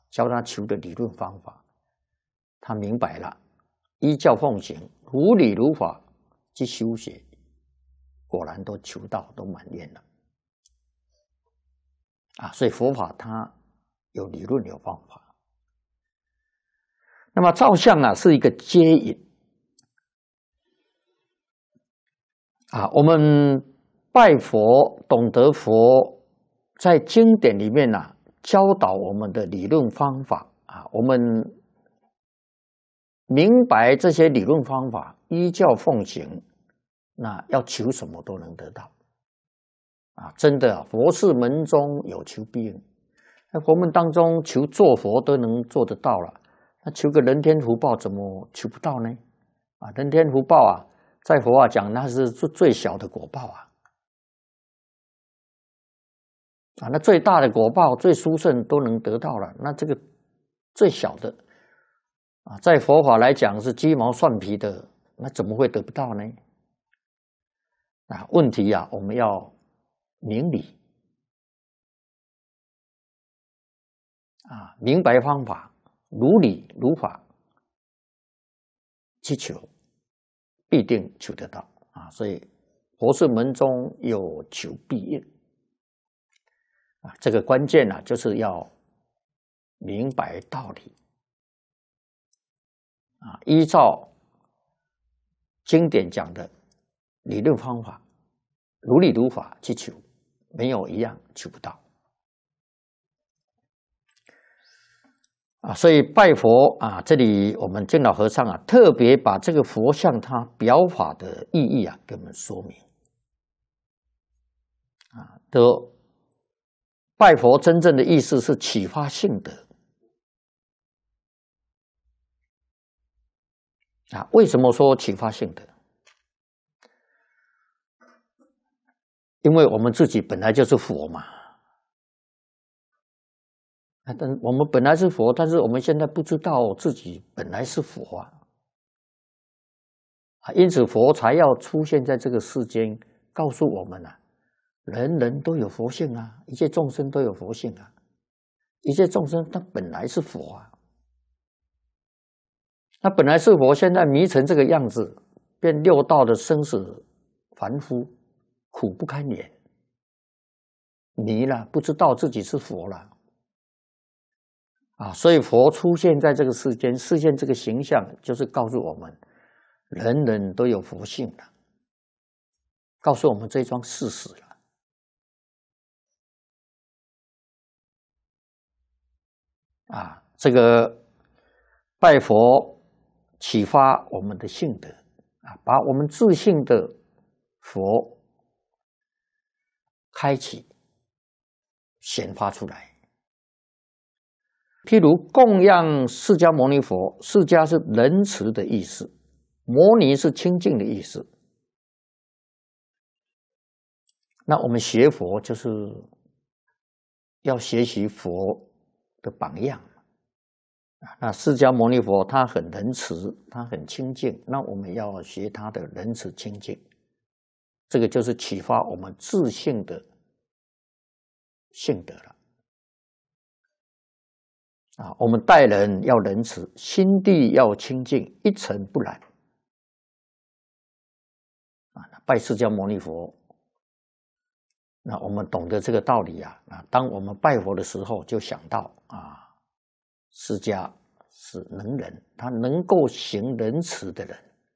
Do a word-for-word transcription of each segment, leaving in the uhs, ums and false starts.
教他求的理论方法，他明白了，依教奉行，如理如法去修学，果然都求道，都满愿了。啊，所以佛法它有理论，有方法。那么照相啊，是一个接引。啊，我们拜佛，懂得佛在经典里面啊教导我们的理论方法啊，我们明白这些理论方法，依教奉行，那要求什么都能得到。啊，真的，佛事门中有求必应。在佛门当中求做佛都能做得到了，那求个人天福报怎么求不到呢？啊，人天福报啊，在佛法讲那是最小的果报啊。啊，那最大的果报、最殊胜都能得到了，那这个最小的啊，在佛法来讲是鸡毛蒜皮的，那怎么会得不到呢？啊，问题啊，我们要明理啊，明白方法，如理如法去求，必定求得到啊。所以佛事门中有求必应啊，这个关键啊，就是要明白道理啊，依照经典讲的理论方法，如理如法去求，没有一样求不到。啊，所以拜佛啊，这里我们净老和尚啊，特别把这个佛像它表法的意义啊，给我们说明。啊，的拜佛真正的意思是启发性德。啊，为什么说启发性德？因为我们自己本来就是佛嘛。但我们本来是佛，但是我们现在不知道自己本来是佛啊，啊，因此佛才要出现在这个世间，告诉我们啊，人人都有佛性啊，一切众生都有佛性啊，一切众生他本来是佛啊，他本来是佛，现在迷成这个样子，变六道的生死凡夫，苦不堪言，迷了，不知道自己是佛了。啊，所以佛出现在这个世间，示现这个形象，就是告诉我们，人人都有佛性的，告诉我们这桩事实了。啊，这个拜佛启发我们的性德啊，把我们自性的佛开启、显发出来。譬如供养释迦牟尼佛，释迦是仁慈的意思，牟尼是清净的意思。那我们学佛就是要学习佛的榜样。那释迦牟尼佛他很仁慈，他很清净，那我们要学他的仁慈清净，这个就是启发我们自性的性德了。啊，我们待人要仁慈，心地要清净，一尘不染。啊，拜释迦牟尼佛，那我们懂得这个道理啊，啊，当我们拜佛的时候，就想到啊，释迦是能人，他能够行仁慈的人，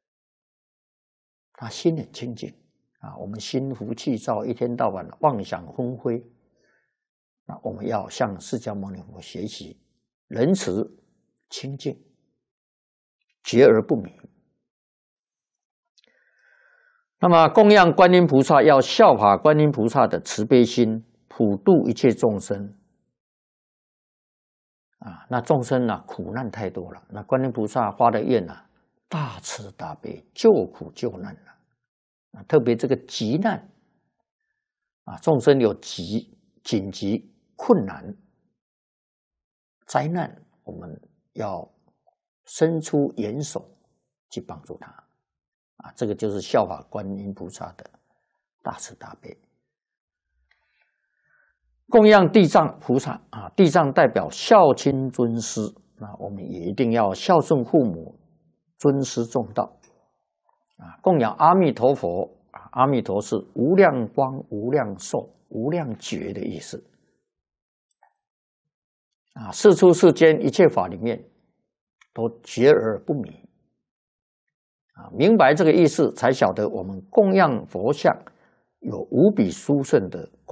他心很清净啊。我们心浮气躁，一天到晚妄想纷飞，那我们要向释迦牟尼佛学习。仁慈、清净、觉而不迷。那么供养观音菩萨，要效法观音菩萨的慈悲心，普度一切众生。啊，那众生啊，苦难太多了，那观音菩萨发的愿啊，大慈大悲，救苦救难啊。啊，特别这个急难啊，众生有急、紧急、困难。灾难，我们要伸出援手去帮助他，啊，这个就是效法观音菩萨的大慈大悲。 供养地藏菩萨啊，地藏代表孝亲尊师，那我们也一定要孝顺父母，尊师重道啊。供养阿弥陀佛啊，阿弥陀是无量光、无量寿、无量觉的意思啊。世出世间一切法里面，都觉而不迷啊，明白这个意思，才晓得我们供养佛像有无比殊胜的果。